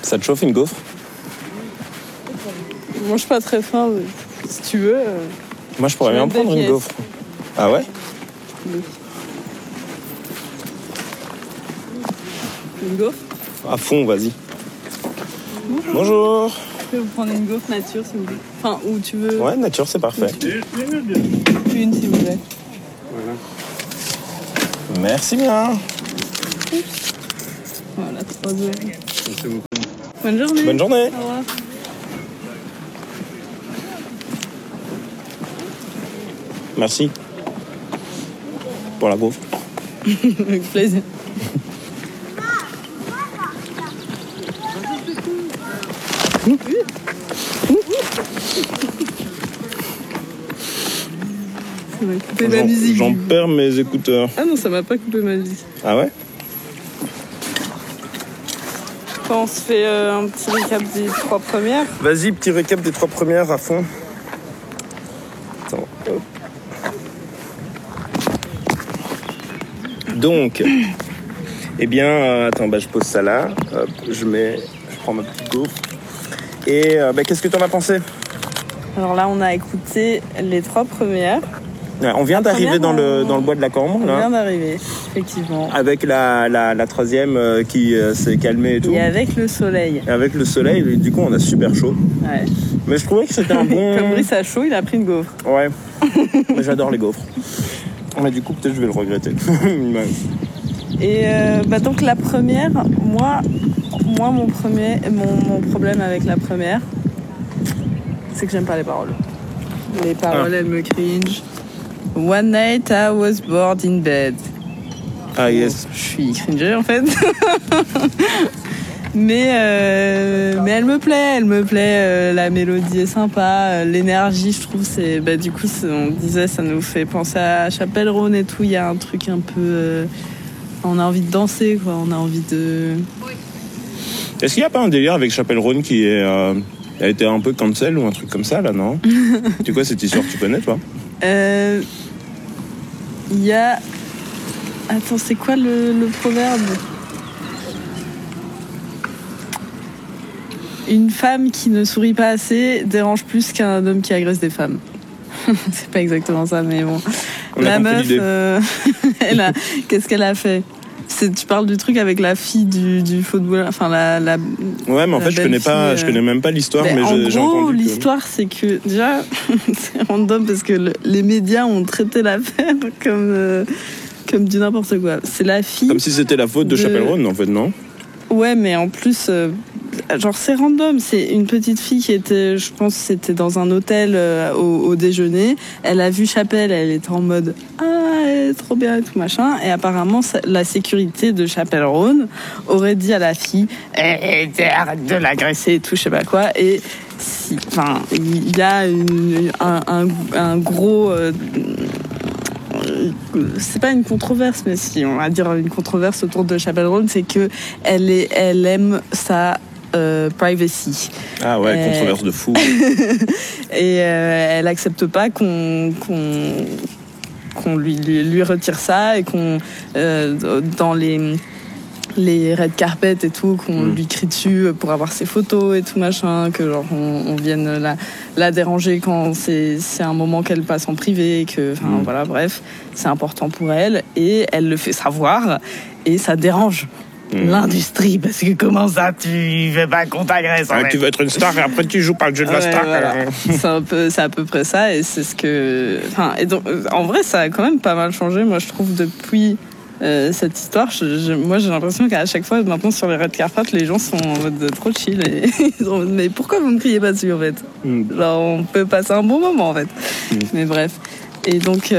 Ça te chauffe une gaufre? Moi, je suis pas très faim. Si tu veux. Moi, je pourrais bien prendre une gaufre. Ah ouais? Oui. Une gaufre? À fond, vas-y. Bonjour. Je peux vous prendre une gaufre nature, si vous voulez. Enfin, où tu veux. Ouais, nature, c'est parfait. Une, si vous voulez. Voilà. Merci bien. Voilà, 3 euros. Merci beaucoup. Bonne journée. Bonne journée. Au revoir. Merci. Pour la gaufre. Avec plaisir. Ça m'a coupé ma musique. J'en perds mes écouteurs. Ah non, ça m'a pas coupé ma musique. Ah ouais? Quand on se fait un petit récap des 3 premières. Vas-y, petit récap des 3 premières à fond. Attends, hop. Donc, eh bien, attends, je pose ça là. Hop, je prends ma petite gaufre. Et qu'est-ce que t'en as pensé? Alors là, on a écouté les 3 premières. Ouais, on vient d'arriver dans le bois de la Cambre. On là. vient d'arriver, effectivement. Avec la troisième qui s'est calmée et tout. Et avec le soleil. Et avec le soleil, du coup, on a super chaud. Ouais. Mais je trouvais que c'était un bon... Comme Brice a chaud, il a pris une gaufre. Ouais. Mais j'adore les gaufres. Mais du coup, peut-être je vais le regretter. Et donc la première, moi mon problème avec la première, c'est que j'aime pas les paroles. Les paroles, elles me cringe. One night I was bored in bed. Ah yes. Je suis cringée en fait. mais elle me plaît, la mélodie est sympa, l'énergie, je trouve, c'est du coup on disait, ça nous fait penser à Chapelle Roan et tout. Il y a un truc un peu, on a envie de danser, quoi. On a envie de. Est-ce qu'il n'y a pas un délire avec Chapelle Roan qui a été un peu cancel ou un truc comme ça là, non? C'est quoi cette histoire, tu connais toi? Il y a. Attends, c'est quoi le proverbe? Une femme qui ne sourit pas assez dérange plus qu'un homme qui agresse des femmes. C'est pas exactement ça, mais bon. La meuf, qu'est-ce qu'elle a fait? Tu parles du truc avec la fille du footballeur, enfin la. Ouais, mais en fait, je connais même pas l'histoire, mais j'ai entendu. L'histoire, c'est que déjà, c'est random parce que les médias ont traité l'affaire comme du n'importe quoi. C'est la fille. Comme si c'était la faute de Chapelle Roan, en fait, non? Ouais, mais en plus, genre c'est random. C'est une petite fille qui était, je pense, c'était dans un hôtel au déjeuner. Elle a vu Chapelle, elle était en mode trop bien et tout machin. Et apparemment, la sécurité de Chapelle Roan aurait dit à la fille arrête de l'agresser et tout, je sais pas quoi. Et il y a un gros. C'est pas une controverse, mais si on va dire une controverse autour de Chapelle Roan, c'est que elle aime sa privacy. Ah ouais, controverse de fou. Et elle accepte pas qu'on lui retire ça et qu'on dans les red carpet et tout, qu'on lui crie dessus pour avoir ses photos et tout machin, que genre on vienne la déranger quand c'est un moment qu'elle passe en privé, que voilà, bref, c'est important pour elle et elle le fait savoir et ça dérange l'industrie, parce que comment ça tu veux pas qu'on t'agresse? Tu veux être une star et après tu joues pas le jeu de la star. Voilà. C'est à peu près ça, et c'est ce que et donc en vrai ça a quand même pas mal changé, moi je trouve, depuis cette histoire. Moi j'ai l'impression qu'à chaque fois maintenant sur les red carpet, les gens sont en mode trop chill et ils sont en mode, mais pourquoi vous me criez pas dessus en fait? Genre on peut passer un bon moment en fait. Mais bref, et donc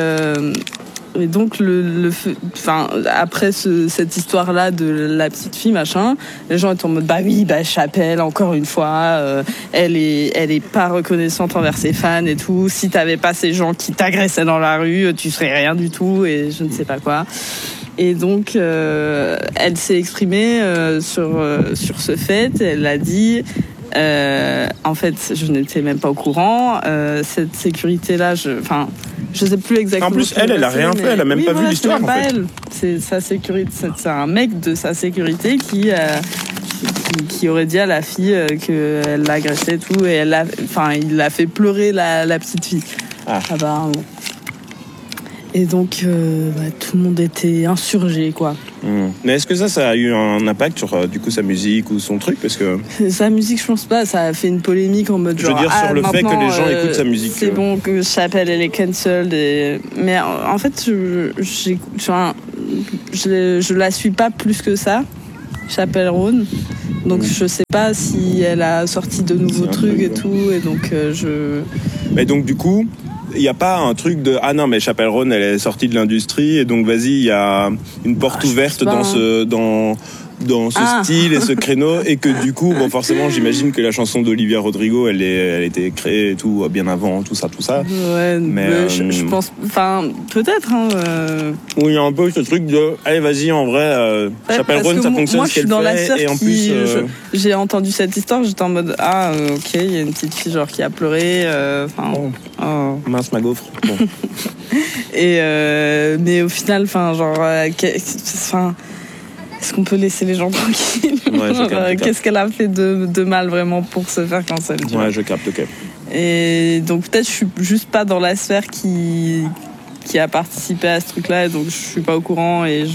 après cette histoire-là de la petite fille, machin, les gens étaient en mode Chapelle, encore une fois, elle est pas reconnaissante envers ses fans et tout. Si t'avais pas ces gens qui t'agressaient dans la rue, tu serais rien du tout et je ne sais pas quoi. Et donc, elle s'est exprimée sur ce fait. Elle a dit. En fait, je n'étais même pas au courant. Cette sécurité-là, je sais plus exactement. En plus, elle a rien fait, elle a même pas vu l'histoire. C'est même pas elle. C'est sa sécurité. C'est un mec de sa sécurité qui qui aurait dit à la fille qu'elle l'a agressée et tout, et il l'a fait pleurer la petite fille. Apparemment. Et donc, tout le monde était insurgé, quoi. Mais est-ce que ça a eu un impact sur du coup sa musique ou son truc, parce que sa musique, je pense pas. Ça a fait une polémique en mode je veux dire sur le fait que les gens écoutent sa musique. C'est bon que Chappelle elle est cancelled. Mais en fait, je la suis pas plus que ça, Chappelle Roan. Donc je sais pas si elle a sorti de nouveaux trucs et tout. Et donc Mais donc du coup, il n'y a pas un truc de ah non mais Chappelle Roan elle est sortie de l'industrie et donc vas-y il y a une porte ouverte dans ce style et ce créneau, et que du coup forcément j'imagine que la chanson d'Olivia Rodrigo elle était créée et tout bien avant tout ça. Ouais, mais je pense, peut-être où il y a un peu ce truc de allez vas-y en vrai Chappelle Roan ça fonctionne moi, ce qu'elle fait, et en plus j'ai entendu cette histoire, j'étais en mode ok, il y a une petite fille genre qui a pleuré mince ma gaufre bon. Et mais au final est-ce qu'on peut laisser les gens tranquilles? Qu'est-ce qu'elle a fait de mal vraiment pour se faire cancel? Ouais, je capte, ok. Et donc peut-être je suis juste pas dans la sphère qui a participé à ce truc-là, et donc je suis pas au courant, et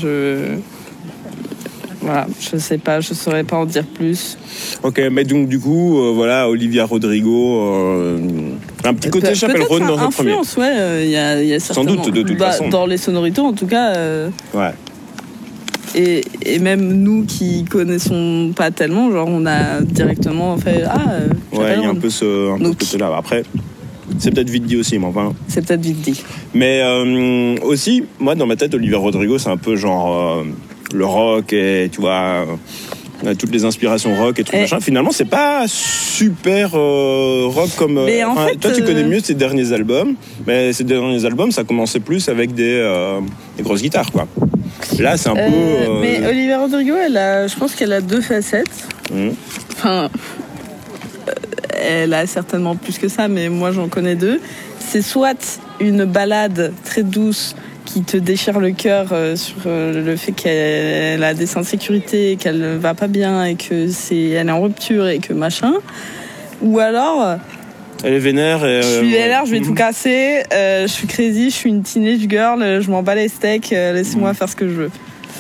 je sais pas, je saurais pas en dire plus. Ok, mais donc du coup, Olivia Rodrigo, un petit côté Chappelle Roan dans un premier. Ouais, il y a certainement. Sans doute, de toute façon. Dans les sonorités, en tout cas. Ouais. Et même nous qui connaissons pas tellement, genre on a directement fait ouais, il y a un peu ce côté-là. Après, c'est peut-être vite dit aussi, mais enfin. C'est peut-être vite dit. Mais aussi, moi dans ma tête, Olivia Rodrigo, c'est un peu genre le rock et tu vois. Toutes les inspirations rock et tout machin. Finalement, c'est pas super rock comme. Mais en fait, toi, tu connais mieux ses derniers albums, mais ces derniers albums, ça commençait plus avec des grosses guitares, quoi. Là, c'est un peu. Mais Olivia Rodrigo, je pense qu'elle a deux facettes. Enfin, elle a certainement plus que ça, mais moi, j'en connais deux. C'est soit une ballade très douce qui te déchire le cœur sur le fait qu'elle a des insécurités, qu'elle ne va pas bien et elle est en rupture et que machin. Ou alors elle est vénère et je suis vénère, je vais tout casser, je suis crazy, je suis une teenage girl, je m'en bats les steaks, laissez-moi faire ce que je veux.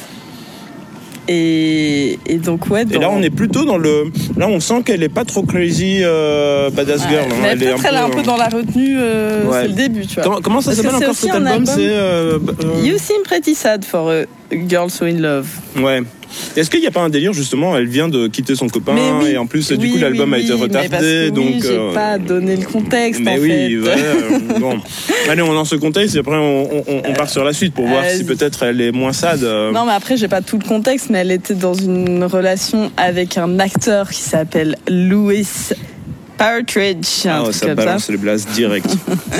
Et donc ouais. Et là on est plutôt dans le. Là on sent qu'elle est pas trop crazy badass girl. Mais elle est un peu dans la retenue. C'est le début, tu vois. Comment ça s'appelle encore cet album? You Seem Pretty Sad for a Girl So In Love. Ouais. Est-ce qu'il n'y a pas un délire justement? Elle vient de quitter son copain et en plus du coup l'album a été retardé, donc. J'ai pas donné le contexte. Mais en fait. Bon. Allez, on lance ce contexte et après on part sur la suite pour voir si peut-être elle est moins sad. Non, mais après j'ai pas tout le contexte, mais elle était dans une relation avec un acteur qui s'appelle Louis Partridge. Ça balance les blasts direct.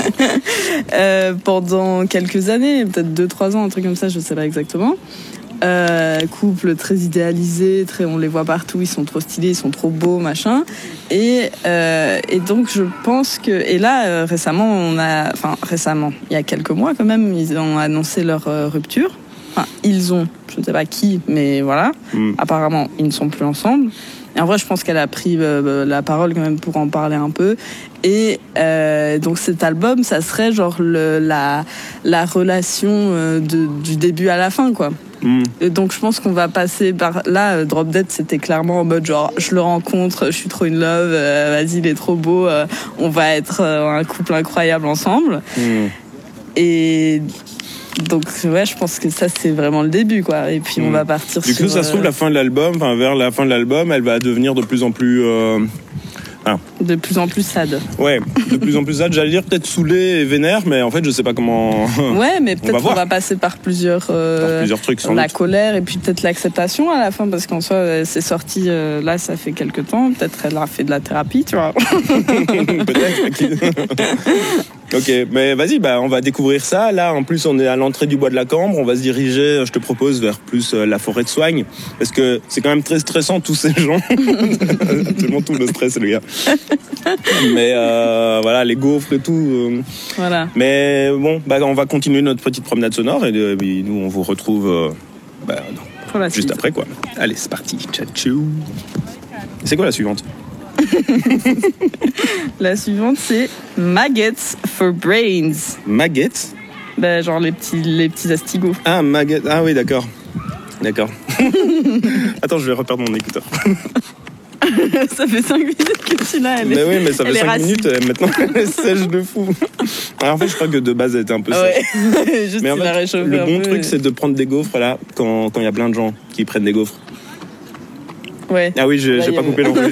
Pendant quelques années, peut-être 2-3 ans, un truc comme ça, je sais pas exactement. Couple très idéalisé, on les voit partout, ils sont trop stylés, ils sont trop beaux, machin. Et donc je pense que... Et là, récemment, il y a quelques mois quand même, ils ont annoncé leur rupture. Enfin, je ne sais pas qui, mais voilà. Apparemment, ils ne sont plus ensemble. Et en vrai, je pense qu'elle a pris la parole quand même pour en parler un peu. Et donc cet album, ça serait genre la relation du début à la fin, quoi. Et donc je pense qu'on va passer par là. Drop Dead, c'était clairement en mode genre je le rencontre, je suis trop in love, vas-y il est trop beau, on va être un couple incroyable ensemble. Et donc ouais, je pense que ça c'est vraiment le début, quoi. Et puis on va partir sur... Du coup ça se trouve vers la fin de l'album, elle va devenir de plus en plus de plus en plus sad. Ouais, de plus en plus sad. J'allais dire peut-être saoulé et vénère, mais en fait je sais pas comment. Ouais, mais peut-être qu'on va passer par plusieurs trucs. Sans la doute. Colère et puis peut-être l'acceptation à la fin, parce qu'en soi c'est sorti là, ça fait quelques temps. Peut-être elle a fait de la thérapie, tu vois. Peut-être. Ok, mais vas-y, on va découvrir ça. Là, en plus, on est à l'entrée du bois de la Cambre. On va se diriger, je te propose, vers plus la forêt de Soignes. Parce que c'est quand même très stressant, tous ces gens. Tellement tout le stress, le gars. Mais voilà, les gaufres et tout. Voilà. Mais bon, on va continuer notre petite promenade sonore. Et nous, on vous retrouve juste après, quoi. Allez, c'est parti. Ciao, ciao. C'est quoi la suivante? La suivante, c'est maggots for brains. Maggots? Ben, genre les petits astigots. Ah, maggots. Ah oui, d'accord. D'accord. Attends, je vais reperdre mon écouteur. Ça fait 5 minutes que tu l'as. Mais oui, mais ça fait 5 minutes, maintenant elle est sèche de fou. Alors, en fait, je crois que de base, elle était un peu sèche. Ouais. Juste mais en fait, le bon truc, c'est de prendre des gaufres là, quand il y a plein de gens qui prennent des gaufres. Ouais. Ah oui, j'ai pas coupé l'enregistrement.